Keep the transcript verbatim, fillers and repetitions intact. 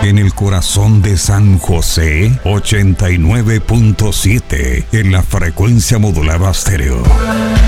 En el corazón de San José, ochenta y nueve punto siete en la frecuencia modulada estéreo.